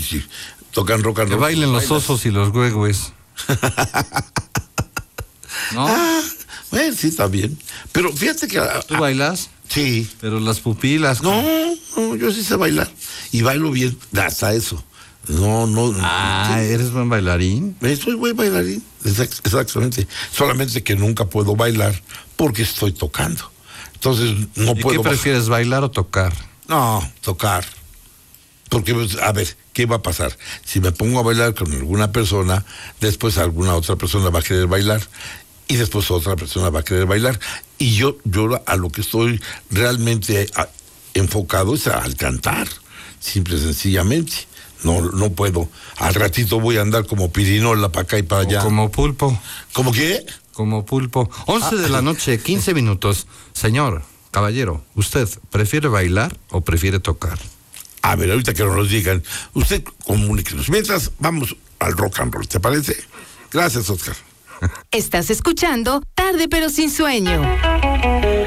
sí. Tocan rock and Que roll. bailen los ¿Bailas? osos y los güegües. ¿No? Bueno, sí, está bien. Pero fíjate que... ¿Tú bailas? Sí. Pero las pupilas. No, yo sí sé bailar. Y bailo bien, hasta eso. No. Ah, ¿eres buen bailarín? Soy buen bailarín, exactamente. Solamente que nunca puedo bailar porque estoy tocando. Entonces no ¿Y puedo. qué prefieres, bailar o tocar? No, tocar. Porque, a ver, ¿qué va a pasar? Si me pongo a bailar con alguna persona, después alguna otra persona va a querer bailar y después otra persona va a querer bailar. Y yo a lo que estoy realmente enfocado es al cantar, simple y sencillamente. No puedo. Al ratito voy a andar como pirinola para acá y para allá. O como pulpo. ¿Cómo qué? Como pulpo. 11 de la noche, 15 minutos. Señor, caballero, ¿usted prefiere bailar o prefiere tocar? A ver, ahorita que nos lo digan, usted comuníquenos. Mientras, vamos al rock and roll, ¿te parece? Gracias, Oscar. Estás escuchando Tarde pero sin sueño.